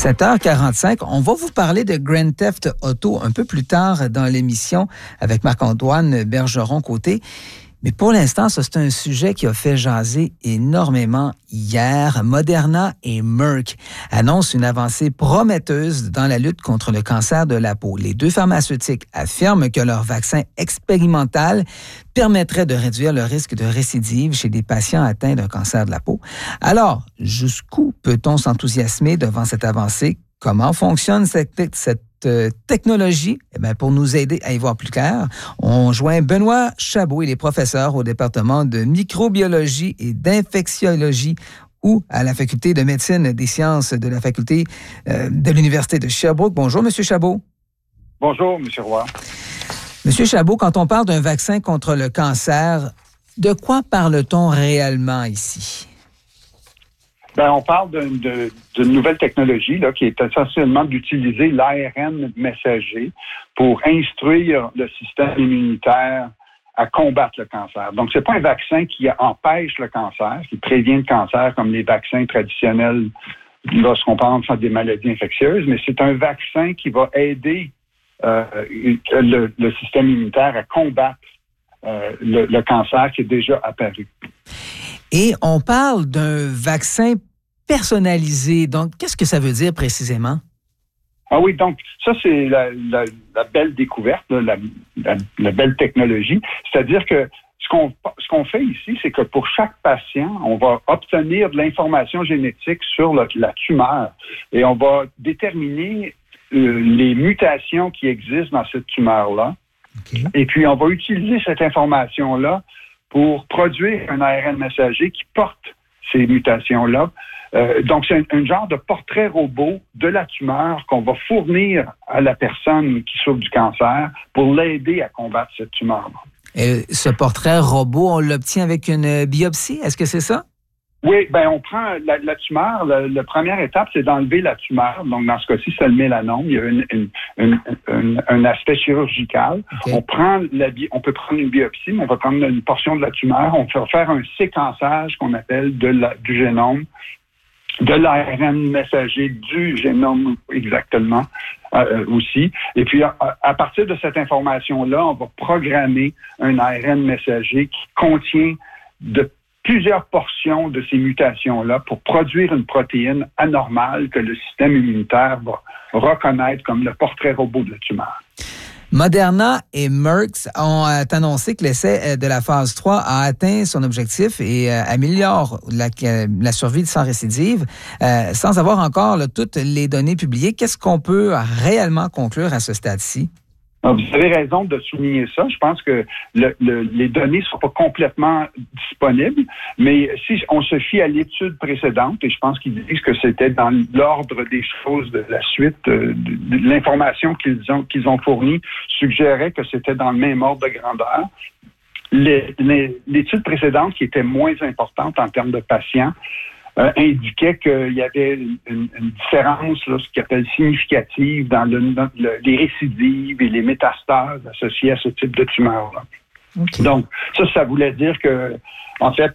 7h45, on va vous parler de Grand Theft Auto un peu plus tard dans l'émission avec Marc-Antoine Bergeron-Côté. Mais pour l'instant, ça, c'est un sujet qui a fait jaser énormément hier. Moderna et Merck annoncent une avancée prometteuse dans la lutte contre le cancer de la peau. Les deux pharmaceutiques affirment que leur vaccin expérimental permettrait de réduire le risque de récidive chez des patients atteints d'un cancer de la peau. Alors, jusqu'où peut-on s'enthousiasmer devant cette avancée? Comment fonctionne cette technologie? Eh bien, pour nous aider à y voir plus clair, on joint Benoît Chabot. Il est professeur au département de microbiologie et d'infectiologie ou à la faculté de médecine des sciences de la faculté de l'Université de Sherbrooke. Bonjour, M. Chabot. Bonjour, M. Roy. M. Chabot, quand on parle d'un vaccin contre le cancer, de quoi parle-t-on réellement ici? Ben, on parle d'une nouvelle technologie là, qui est essentiellement d'utiliser l'ARN messager pour instruire le système immunitaire à combattre le cancer. Donc, c'est pas un vaccin qui empêche le cancer, qui prévient le cancer comme les vaccins traditionnels lorsqu'on pense à des maladies infectieuses, mais c'est un vaccin qui va aider le système immunitaire à combattre le cancer qui est déjà apparu. Et on parle d'un vaccin personnalisé. Donc, qu'est-ce que ça veut dire précisément? Ah oui, donc ça, c'est la belle découverte, là, la belle technologie. C'est-à-dire que ce qu'on fait ici, c'est que pour chaque patient, on va obtenir de l'information génétique sur la tumeur et on va déterminer les mutations qui existent dans cette tumeur-là. Okay. Et puis, on va utiliser cette information-là pour produire un ARN messager qui porte ces mutations-là. Donc, c'est un genre de portrait robot de la tumeur qu'on va fournir à la personne qui souffre du cancer pour l'aider à combattre cette tumeur-là. Et ce portrait robot, on l'obtient avec une biopsie? Est-ce que c'est ça? Oui, ben on prend la tumeur. La première étape, c'est d'enlever la tumeur. Donc, dans ce cas-ci, c'est le mélanome. Il y a un aspect chirurgical. Okay. On peut prendre une biopsie, mais on va prendre une portion de la tumeur. On va faire un séquençage qu'on appelle du génome, de l'ARN messager du génome exactement aussi. Et puis, à partir de cette information-là, on va programmer un ARN messager qui contient plusieurs portions de ces mutations-là pour produire une protéine anormale que le système immunitaire va reconnaître comme le portrait robot de la tumeur. Moderna et Merck ont annoncé que l'essai de la phase 3 a atteint son objectif et améliore la survie sans récidive, sans avoir encore toutes les données publiées. Qu'est-ce qu'on peut réellement conclure à ce stade-ci? Vous avez raison de souligner ça. Je pense que les données ne sont pas complètement disponibles, mais si on se fie à l'étude précédente, et je pense qu'ils disent que c'était dans l'ordre des choses de la suite, de l'information qu'ils ont fournie suggérait que c'était dans le même ordre de grandeur. L'étude précédente, qui était moins importante en termes de patients, indiquait qu'il y avait une différence, là, ce qu'on appelle significative, dans les récidives et les métastases associées à ce type de tumeur-là. Okay. Donc, ça voulait dire que, en fait,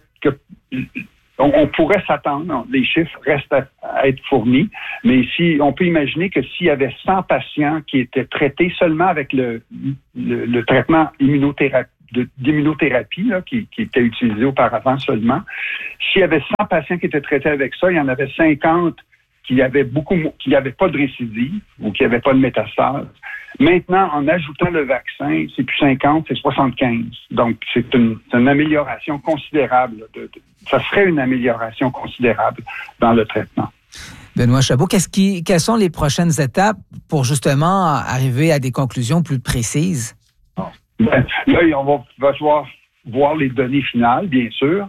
on pourrait s'attendre, les chiffres restent à être fournis, mais si on peut imaginer que s'il y avait 100 patients qui étaient traités seulement avec le traitement d'immunothérapie là, qui était utilisé auparavant seulement. S'il y avait 100 patients qui étaient traités avec ça, il y en avait 50 qui n'avaient pas de récidive ou qui n'avaient pas de métastase. Maintenant, en ajoutant le vaccin, c'est plus 50, c'est 75. Donc, c'est une amélioration considérable. Ça serait une amélioration considérable dans le traitement. Benoît Chabot, quelles sont les prochaines étapes pour justement arriver à des conclusions plus précises? Ben, là, on va voir les données finales, bien sûr,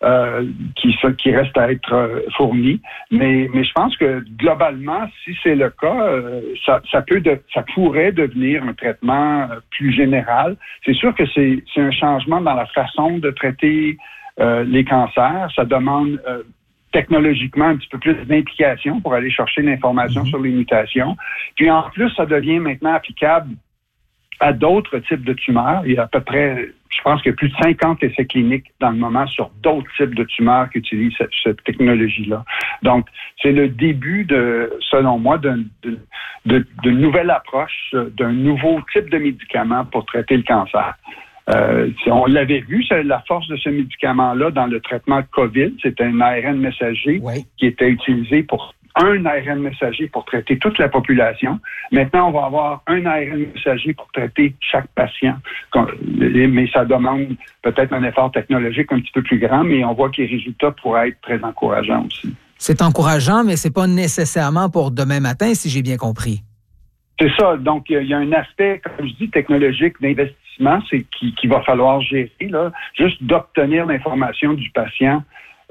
qui restent à être fournies. Mais je pense que globalement, si c'est le cas, ça pourrait devenir un traitement plus général. C'est sûr que c'est un changement dans la façon de traiter les cancers. Ça demande technologiquement un petit peu plus d'implication pour aller chercher l'information sur les mutations. Puis en plus, ça devient maintenant applicable à d'autres types de tumeurs. Il y a à peu près, je pense qu'il y a plus de 50 essais cliniques dans le moment sur d'autres types de tumeurs qui utilisent cette technologie-là. Donc, c'est le début selon moi, d'une nouvelle approche, d'un nouveau type de médicament pour traiter le cancer. On l'avait vu, la force de ce médicament-là dans le traitement de COVID. C'était un ARN messager qui était utilisé pour un ARN messager pour traiter toute la population. Maintenant, on va avoir un ARN messager pour traiter chaque patient. Mais ça demande peut-être un effort technologique un petit peu plus grand, mais on voit que les résultats pourraient être très encourageants aussi. C'est encourageant, mais c'est pas nécessairement pour demain matin, si j'ai bien compris. C'est ça. Donc, il y a un aspect, comme je dis, technologique d'investissement, c'est qu'il va falloir gérer, là. Juste d'obtenir l'information du patient,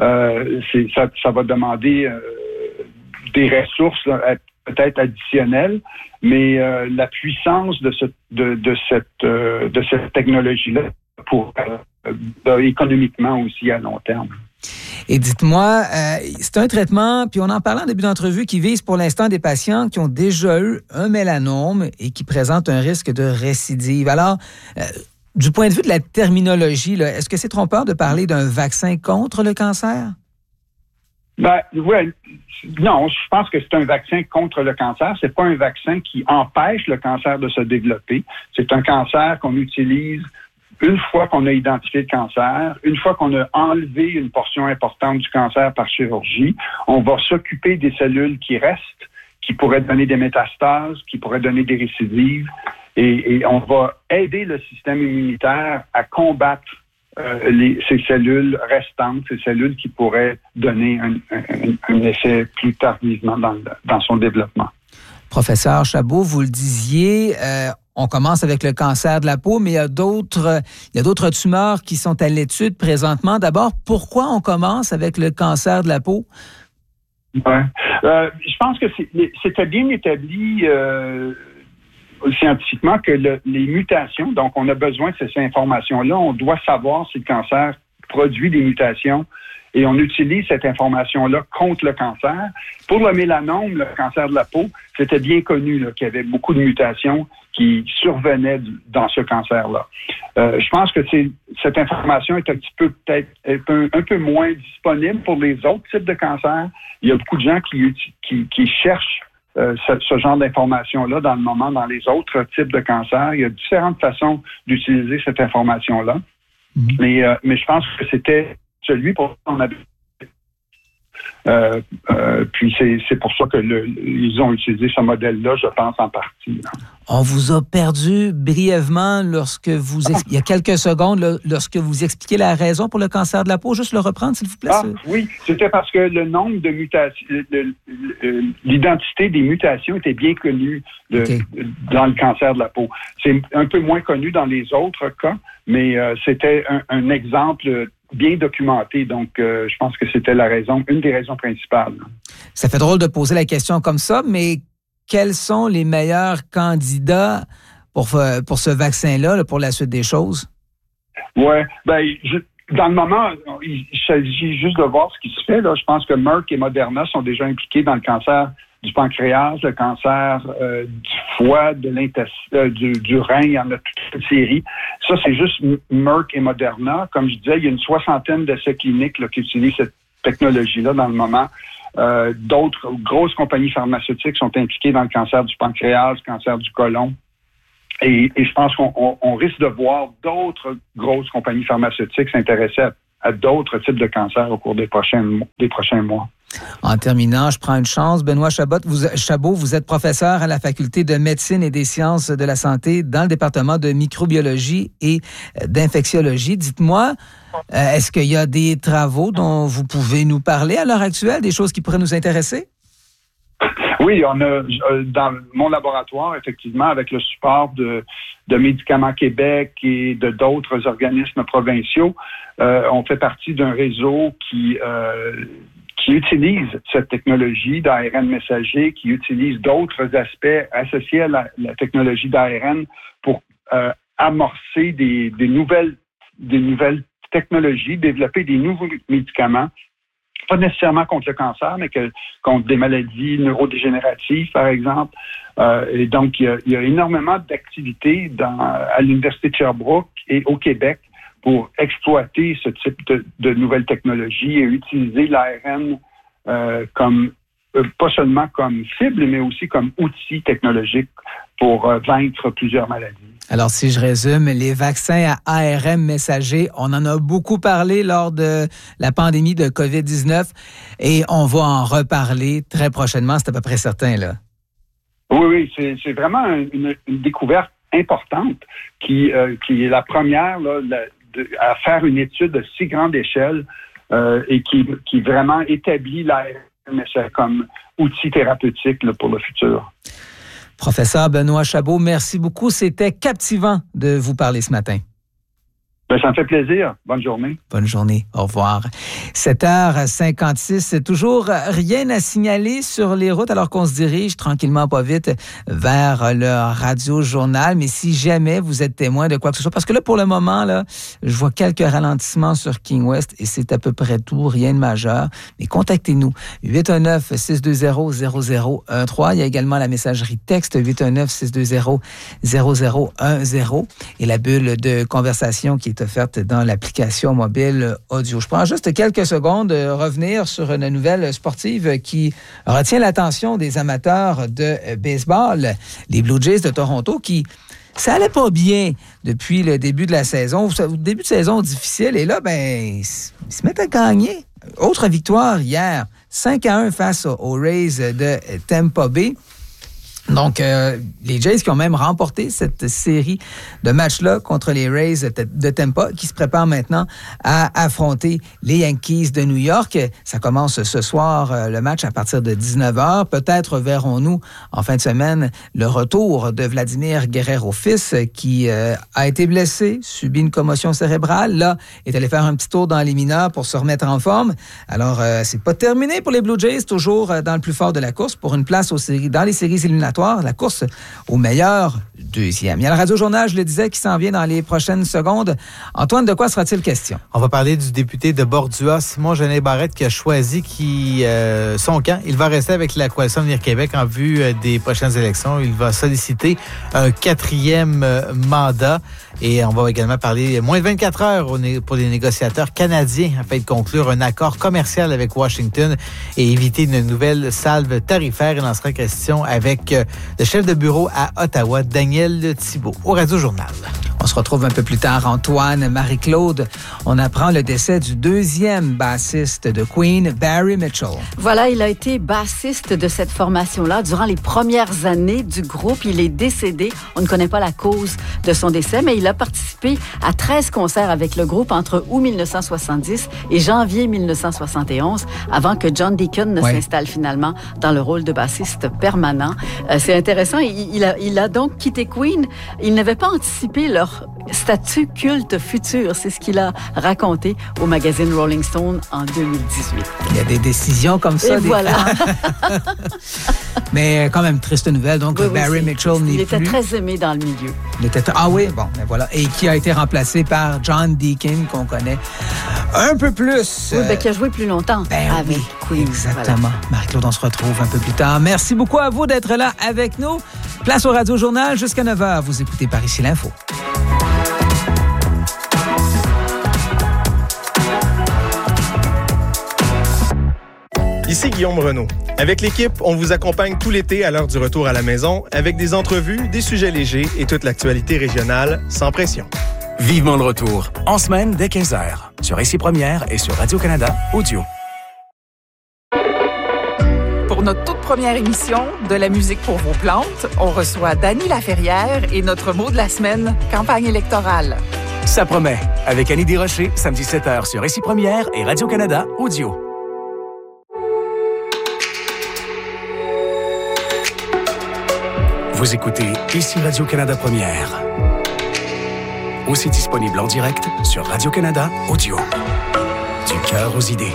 ça va demander des ressources là, peut-être additionnelles, mais la puissance de cette technologie-là pour économiquement aussi à long terme. Et dites-moi, c'est un traitement, puis on en parlait en début d'entrevue, qui vise pour l'instant des patients qui ont déjà eu un mélanome et qui présentent un risque de récidive. Alors, du point de vue de la terminologie, là, est-ce que c'est trompeur de parler d'un vaccin contre le cancer? Ouais, non, je pense que c'est un vaccin contre le cancer. C'est pas un vaccin qui empêche le cancer de se développer. C'est un cancer qu'on utilise une fois qu'on a identifié le cancer, une fois qu'on a enlevé une portion importante du cancer par chirurgie. On va s'occuper des cellules qui restent, qui pourraient donner des métastases, qui pourraient donner des récidives, et on va aider le système immunitaire à combattre ces cellules restantes, ces cellules qui pourraient donner un effet plus tardivement dans son développement. Professeur Chabot, vous le disiez, on commence avec le cancer de la peau, mais il y a d'autres tumeurs qui sont à l'étude présentement. D'abord, pourquoi on commence avec le cancer de la peau? Ouais. Je pense que c'était bien établi scientifiquement que les mutations, donc on a besoin de ces informations-là, on doit savoir si le cancer produit des mutations et on utilise cette information-là contre le cancer. Pour le mélanome, le cancer de la peau, c'était bien connu là, qu'il y avait beaucoup de mutations qui survenaient dans ce cancer-là. Je pense que cette information est un petit peu peut-être un peu moins disponible pour les autres types de cancers. Il y a beaucoup de gens qui cherchent ce genre d'informations-là dans le moment, dans les autres types de cancers. Il y a différentes façons d'utiliser cette information-là. Mm-hmm. Mais je pense que c'était celui pour lequel on avait... puis c'est pour ça qu'ils ont utilisé ce modèle-là, je pense, en partie. Là. On vous a perdu brièvement il y a quelques secondes, lorsque vous expliquez la raison pour le cancer de la peau. Juste le reprendre, s'il vous plaît. Oui, c'était parce que le nombre de mutations, l'identité des mutations était bien connue dans le cancer de la peau. C'est un peu moins connu dans les autres cas, mais c'était un exemple bien documenté. Donc, je pense que c'était une des raisons principales. Ça fait drôle de poser la question comme ça, mais quels sont les meilleurs candidats pour ce vaccin-là, pour la suite des choses? Oui, dans le moment, il s'agit juste de voir ce qui se fait. Là. Je pense que Merck et Moderna sont déjà impliqués dans le cancer du pancréas, le cancer du foie, de l'intestin, du rein. Il y en a toute une série. Ça, c'est juste Merck et Moderna. Comme je disais, il y a une 60aine d'essais cliniques là, qui utilisent cette technologie-là dans le moment. D'autres grosses compagnies pharmaceutiques sont impliquées dans le cancer du pancréas, le cancer du côlon. Et je pense qu'on risque de voir d'autres grosses compagnies pharmaceutiques s'intéresser à d'autres types de cancers au cours des prochains mois. En terminant, je prends une chance. Benoît Chabot, vous êtes professeur à la Faculté de médecine et des sciences de la santé dans le département de microbiologie et d'infectiologie. Dites-moi, est-ce qu'il y a des travaux dont vous pouvez nous parler à l'heure actuelle, des choses qui pourraient nous intéresser? Oui, on a dans mon laboratoire, effectivement, avec le support de Médicaments Québec et de d'autres organismes provinciaux, on fait partie d'un réseau qui utilise cette technologie d'ARN messager, qui utilise d'autres aspects associés à la technologie d'ARN pour amorcer des nouvelles technologies, développer des nouveaux médicaments pas nécessairement contre le cancer, mais contre des maladies neurodégénératives, par exemple. Et donc, il y a énormément d'activités à l'Université de Sherbrooke et au Québec pour exploiter ce type de nouvelles technologies et utiliser l'ARN comme pas seulement comme cible, mais aussi comme outil technologique pour vaincre plusieurs maladies. Alors, si je résume, les vaccins à ARN messager, on en a beaucoup parlé lors de la pandémie de COVID-19 et on va en reparler très prochainement, c'est à peu près certain, là. Oui, c'est vraiment une découverte importante qui est la première là, à faire une étude de si grande échelle et qui vraiment établit l'ARN comme outil thérapeutique là, pour le futur. Professeur Benoît Chabot, merci beaucoup. C'était captivant de vous parler ce matin. Ça me fait plaisir. Bonne journée. Bonne journée. Au revoir. 7h56. Toujours rien à signaler sur les routes alors qu'on se dirige tranquillement, pas vite, vers le radio-journal. Mais si jamais vous êtes témoin de quoi que ce soit, parce que là, pour le moment, là, je vois quelques ralentissements sur King West et c'est à peu près tout, rien de majeur. Mais contactez-nous. 819-620-0013. Il y a également la messagerie texte 819-620-0010 et la bulle de conversation qui est offerte dans l'application mobile audio. Je prends juste quelques secondes de revenir sur une nouvelle sportive qui retient l'attention des amateurs de baseball. Les Blue Jays de Toronto qui, ça allait pas bien depuis le début de la saison. Début de saison difficile. Et là, ils se mettent à gagner. Autre victoire hier, 5-1 face aux Rays de Tampa Bay. Donc, les Jays qui ont même remporté cette série de matchs-là contre les Rays de Tampa, qui se préparent maintenant à affronter les Yankees de New York. Ça commence ce soir, le match à partir de 19h. Peut-être verrons-nous en fin de semaine le retour de Vladimir Guerrero fils, qui a été blessé, subit une commotion cérébrale. Là, est allé faire un petit tour dans les mineurs pour se remettre en forme. Alors, c'est pas terminé pour les Blue Jays, toujours dans le plus fort de la course, pour une place dans les séries éliminatoires. La course au meilleur deuxième. Il y a le Radio-Journal, je le disais, qui s'en vient dans les prochaines secondes. Antoine, de quoi sera-t-il question? On va parler du député de Bordua, Simon-Jeannet Barrette, qui a choisi son camp. Il va rester avec la Coalition Avenir Québec en vue des prochaines élections. Il va solliciter un 4e mandat. Et on va également parler moins de 24 heures pour les négociateurs canadiens afin de conclure un accord commercial avec Washington et éviter une nouvelle salve tarifaire. Il en sera question avec le chef de bureau à Ottawa, Daniel Thibault, au Radio-Journal. On se retrouve un peu plus tard. Antoine, Marie-Claude, on apprend le décès du 2e bassiste de Queen, Barry Mitchell. Voilà, il a été bassiste de cette formation-là durant les premières années du groupe. Il est décédé. On ne connaît pas la cause de son décès, mais il a participé à 13 concerts avec le groupe entre août 1970 et janvier 1971, avant que John Deacon ne s'installe finalement dans le rôle de bassiste permanent. C'est intéressant. Il a donc quitté Queen. Il n'avait pas anticipé leur statut culte futur. C'est ce qu'il a raconté au magazine Rolling Stone en 2018. Il y a des décisions comme ça. Et voilà. Mais quand même, triste nouvelle. Donc, Barry Mitchell n'est plus... Il était très aimé dans le milieu. Ah oui, bon, ben voilà. Et qui a été remplacé par John Deacon, qu'on connaît un peu plus. Oui, qui a joué plus longtemps avec Queen. Exactement. Voilà. Marie-Claude, on se retrouve un peu plus tard. Merci beaucoup à vous d'être là avec nous. Place au Radio-Journal jusqu'à 9h. Vous écoutez Par ici l'info. Ici Guillaume Renaud. Avec l'équipe, on vous accompagne tout l'été à l'heure du retour à la maison avec des entrevues, des sujets légers et toute l'actualité régionale sans pression. Vivement le retour, en semaine dès 15h, sur Ici Première et sur Radio-Canada Audio. Pour notre toute première émission de la musique pour vos plantes, on reçoit Dany Laferrière et notre mot de la semaine, campagne électorale. Ça promet, avec Annie Desrochers, samedi 7h sur Ici Première et Radio-Canada Audio. Vous écoutez Ici Radio-Canada Première. Aussi disponible en direct sur Radio-Canada Audio. Du cœur aux idées.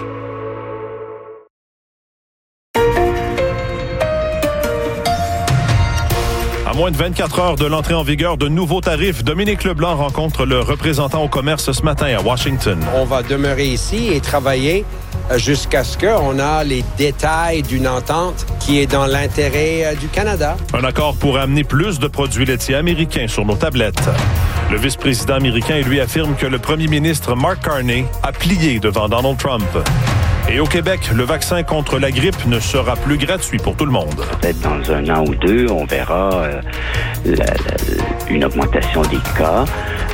À moins de 24 heures de l'entrée en vigueur de nouveaux tarifs, Dominique Leblanc rencontre le représentant au commerce ce matin à Washington. On va demeurer ici et travailler jusqu'à ce qu'on a les détails d'une entente qui est dans l'intérêt du Canada. Un accord pour amener plus de produits laitiers américains sur nos tablettes. Le vice-président américain, lui, affirme que le premier ministre Mark Carney a plié devant Donald Trump. Et au Québec, le vaccin contre la grippe ne sera plus gratuit pour tout le monde. Peut-être dans 1 an ou 2, on verra une augmentation des cas.